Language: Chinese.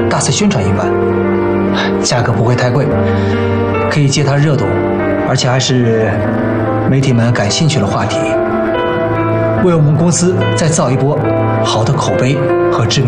大肆宣传一番，价格不会太贵，可以借它热度，而且还是媒体们感兴趣的话题，为我们公司再造一波好的口碑和知名度。